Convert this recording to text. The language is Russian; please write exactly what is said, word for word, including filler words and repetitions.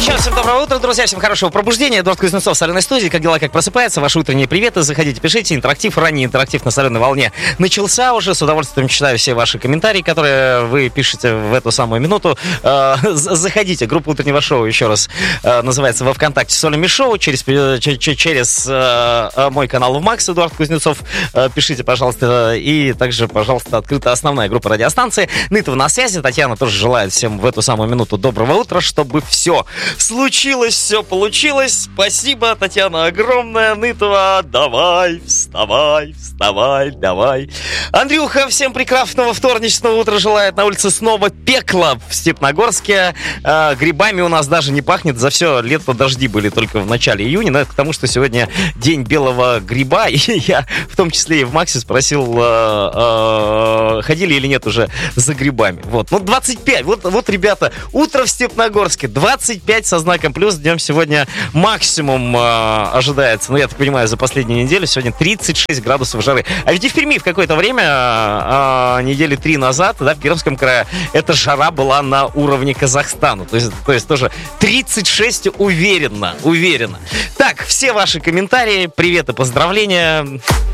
Еще всем доброго утра, друзья, всем хорошего пробуждения. Эдуард Кузнецов в соленой студии. Как дела, как просыпается? Ваши утренние приветы. Заходите, пишите. Интерактив, ранний интерактив на соленой волне начался уже. С удовольствием читаю все ваши комментарии, которые вы пишете в эту самую минуту. Заходите. Группа утреннего шоу, еще раз, называется во ВКонтакте Солями Шоу. Через, через мой канал в Макс, Эдуард Кузнецов. Пишите, пожалуйста. И также, пожалуйста, открыта основная группа радиостанции. Нытова на связи. Татьяна тоже желает всем в эту самую минуту доброго утра, чтобы все случилось, все получилось. Спасибо, Татьяна, огромное. Нытова, давай, вставай, вставай, давай. Андрюха, всем прекрасного вторничного утра желает. На улице снова пекло в Степногорске. А, грибами у нас даже не пахнет. За все лето дожди были только в начале июня. Но это к тому, что сегодня день белого гриба. И я в том числе и в Максе спросил, а, а, ходили или нет уже за грибами. Вот, ну двадцать пять. Вот, вот, ребята, утро в Степногорске. двадцать пять со знаком плюс. Днем сегодня максимум э, ожидается, ну, я так понимаю, за последнюю неделю. Сегодня тридцать шесть градусов жары. А ведь и в Перми в какое-то время, э, э, недели три назад, да, в Пермском крае, эта жара была на уровне Казахстана. То есть, то есть тоже тридцать шесть уверенно, уверенно. Так, все ваши комментарии, привет и поздравления.